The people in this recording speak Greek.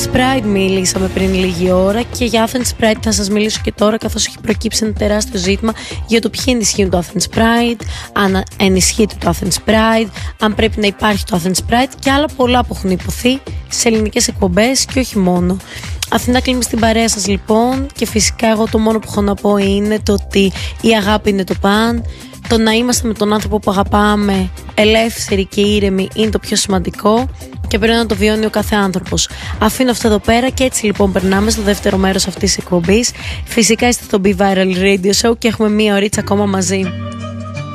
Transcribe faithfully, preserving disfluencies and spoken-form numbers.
Pride μιλήσαμε πριν λίγη ώρα και για Athens Pride θα σας μιλήσω και τώρα, καθώς έχει προκύψει ένα τεράστιο ζήτημα για το ποιοι ενισχύουν το Athens Pride, αν ενισχύεται το Athens Pride, αν πρέπει να υπάρχει το Athens Pride και άλλα πολλά που έχουν υποθεί σε ελληνικές εκπομπές και όχι μόνο. Αθηνά κλείνει στην παρέα σας λοιπόν, και φυσικά εγώ το μόνο που έχω να πω είναι το ότι η αγάπη είναι το παν. Το να είμαστε με τον άνθρωπο που αγαπάμε ελεύθεροι και ήρεμοι είναι το πιο σημαντικό και πρέπει να το βιώνει ο κάθε άνθρωπος. Αφήνω αυτό εδώ πέρα και έτσι λοιπόν περνάμε στο δεύτερο μέρος αυτής της εκπομπής. Φυσικά είστε στο Be Viral Radio Show και έχουμε μία ωρίτσα ακόμα μαζί.